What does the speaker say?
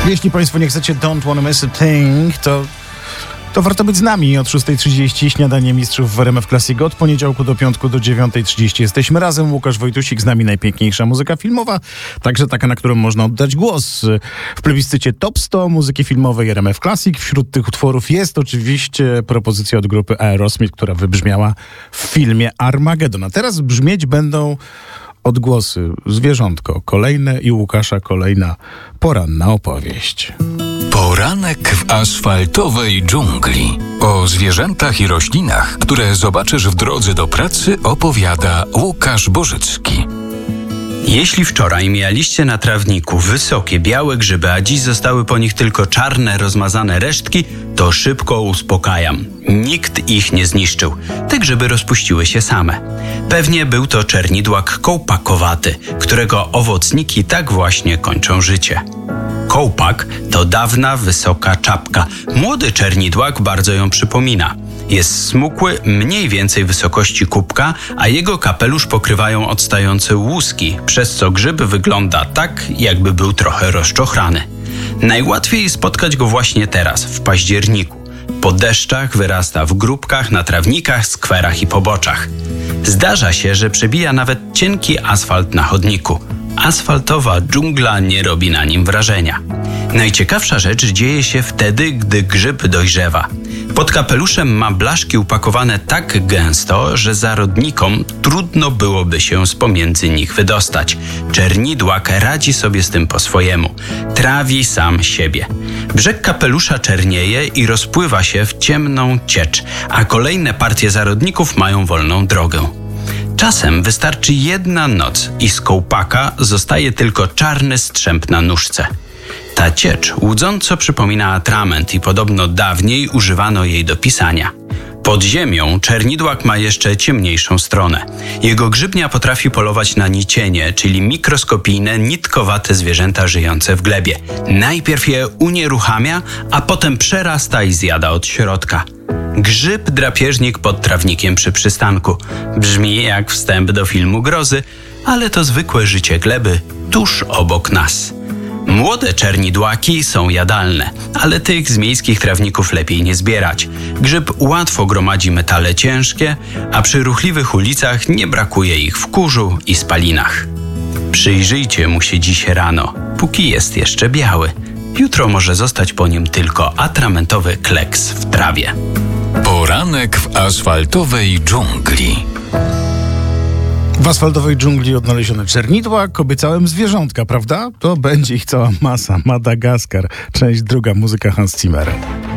Jeśli Państwo nie chcecie Don't Wanna Miss a Thing, to warto być z nami od 6:30. Śniadanie Mistrzów w RMF Classic od poniedziałku do piątku do 9:30. Jesteśmy razem. Łukasz Wojtusik, z nami najpiękniejsza muzyka filmowa, także taka, na którą można oddać głos. W plebiscycie Top 100 muzyki filmowej RMF Classic. Wśród tych utworów jest oczywiście propozycja od grupy Aerosmith, która wybrzmiała w filmie Armageddon. A teraz brzmieć będą odgłosy Zwierzątko kolejne i Łukasza kolejna poranna opowieść. Poranek w asfaltowej dżungli. O zwierzętach i roślinach, które zobaczysz w drodze do pracy, opowiada Łukasz Bożycki. Jeśli wczoraj mieliście na trawniku wysokie, białe grzyby, a dziś zostały po nich tylko czarne, rozmazane resztki, to szybko uspokajam. Nikt ich nie zniszczył. Te grzyby rozpuściły się same. Pewnie był to czernidłak kołpakowaty, którego owocniki tak właśnie kończą życie. Kołpak to dawna, wysoka czapka. Młody czernidłak bardzo ją przypomina. Jest smukły, mniej więcej wysokości kubka, a jego kapelusz pokrywają odstające łuski, przez co grzyb wygląda tak, jakby był trochę rozczochrany. Najłatwiej spotkać go właśnie teraz, w październiku. Po deszczach wyrasta w grupkach, na trawnikach, skwerach i poboczach. Zdarza się, że przebija nawet cienki asfalt na chodniku. Asfaltowa dżungla nie robi na nim wrażenia. Najciekawsza rzecz dzieje się wtedy, gdy grzyb dojrzewa. Pod kapeluszem ma blaszki upakowane tak gęsto, że zarodnikom trudno byłoby się z pomiędzy nich wydostać. Czernidłak radzi sobie z tym po swojemu. Trawi sam siebie. Brzeg kapelusza czernieje i rozpływa się w ciemną ciecz, a kolejne partie zarodników mają wolną drogę. Czasem wystarczy jedna noc i z kołpaka zostaje tylko czarny strzęp na nóżce. Ta ciecz łudząco przypomina atrament i podobno dawniej używano jej do pisania. Pod ziemią czernidłak ma jeszcze ciemniejszą stronę. Jego grzybnia potrafi polować na nicienie, czyli mikroskopijne, nitkowate zwierzęta żyjące w glebie. Najpierw je unieruchamia, a potem przerasta i zjada od środka. Grzyb drapieżnik pod trawnikiem przy przystanku. Brzmi jak wstęp do filmu grozy, ale to zwykłe życie gleby tuż obok nas. Młode czernidłaki są jadalne, ale tych z miejskich trawników lepiej nie zbierać. Grzyb łatwo gromadzi metale ciężkie, a przy ruchliwych ulicach nie brakuje ich w kurzu i spalinach. Przyjrzyjcie mu się dziś rano, póki jest jeszcze biały. Jutro może zostać po nim tylko atramentowy kleks w trawie. Poranek w asfaltowej dżungli. W asfaltowej dżungli odnalezione czernidłak, obiecałem zwierzątka, prawda? To będzie ich cała masa. Madagaskar, część druga, muzyka Hans Zimmera.